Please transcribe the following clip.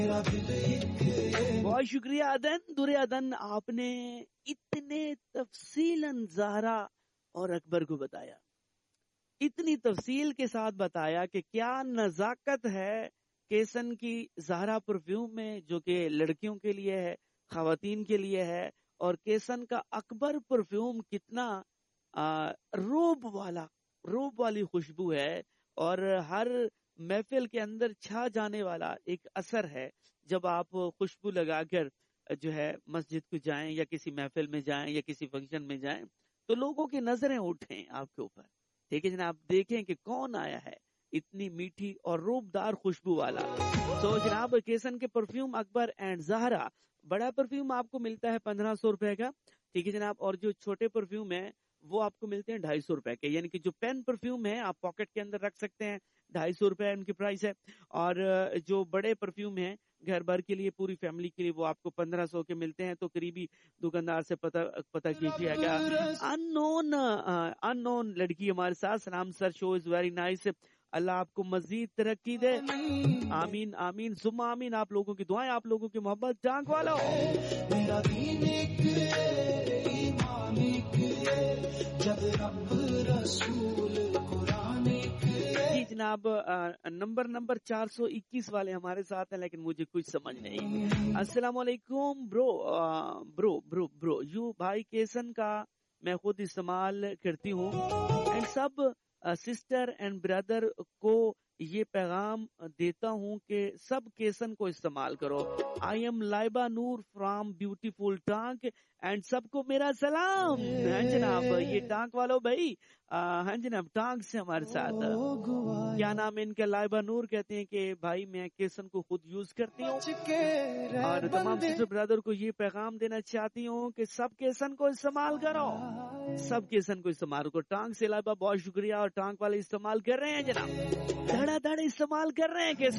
بہت شکریہ ادن دورے ادن، آپ نے اتنے تفصیلاً زہرا اور اکبر کو بتایا، اتنی تفصیل کے ساتھ بتایا کہ کیا نزاکت ہے کیسن کی زہرا پرفیوم میں، جو کہ لڑکیوں کے لیے ہے، خواتین کے لیے ہے، اور کیسن کا اکبر پرفیوم کتنا روب والی خوشبو ہے، اور ہر محفل کے اندر چھا جانے والا ایک اثر ہے جب آپ خوشبو لگا کر جو ہے مسجد کو جائیں یا کسی محفل میں جائیں یا کسی فنکشن میں جائیں تو لوگوں کی نظریں اٹھیں آپ کے اوپر، ٹھیک ہے جناب، دیکھیں کہ کون آیا ہے اتنی میٹھی اور روبدار خوشبو والا۔ تو جناب کیسن کے پرفیوم اکبر اینڈ زہرا، بڑا پرفیوم آپ کو ملتا ہے 1500 روپے کا، ٹھیک ہے جناب، اور جو چھوٹے پرفیوم ہے وہ آپ کو ملتے ہیں 250 روپے کے، یعنی کہ جو پین پرفیوم ہے آپ پاکٹ کے اندر رکھ سکتے ہیں، 250 روپے ان کی پرائس ہے، اور جو بڑے پرفیوم ہیں گھر بھر کے لیے، پوری فیملی کے لیے، وہ آپ کو 1500 کے ملتے ہیں۔ تو قریبی دکاندار سے پتہ کیجیے گا۔ ان نون لڑکی ہمارے ساتھ، سلام سر، شو از ویری نائس، اللہ آپ کو مزید ترقی دے، آمین آمین ثم آمین، آپ لوگوں کی دعائیں، آپ لوگوں کی محبت، ٹانک والا جی جناب۔ نمبر 421 والے ہمارے ساتھ ہیں لیکن مجھے کچھ سمجھ نہیں۔ السلام علیکم برو یو بھائی کیسن کا میں خود استعمال کرتی ہوں، and sub sister and brother کو یہ پیغام دیتا ہوں کہ سب کیسن کو استعمال کرو۔ I am Laiba Noor from beautiful tonic, and سب کو میرا سلام۔ ہاں جناب، یہ ٹانک والو بھائی، ہاں جناب ٹانک سے ہمارے ساتھ، کیا نام ان کا؟ لائبہ نور کہتے ہیں کہ بھائی میں کیسن کو خود یوز کرتی ہوں اور تمام سسٹر برادر کو یہ پیغام دینا چاہتی ہوں کہ سب کیسن کو استعمال کرو، سب کیسن کو استعمال کرو۔ ٹانک سے لائبہ بہت شکریہ، اور ٹانک والے استعمال کر رہے ہیں جناب، دھڑا دھڑ استعمال کر رہے ہیں کیسن